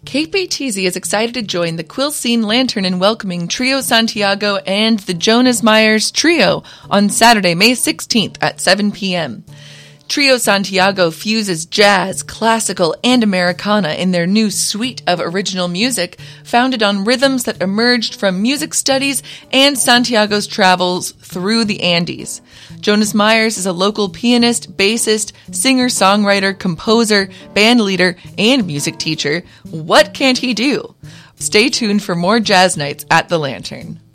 KPTZ is excited to join the Quilcene Lantern in welcoming Trio Santiago and the Jonas Myers Trio on Saturday, May 16th at 7 p.m. Trio Santiago fuses jazz, classical, and Americana in their new suite of original music, founded on rhythms that emerged from music studies and Santiago's travels through the Andes. Jonas Myers is a local pianist, bassist, singer-songwriter, composer, band leader, and music teacher. What can't he do? Stay tuned for more jazz nights at the Lantern.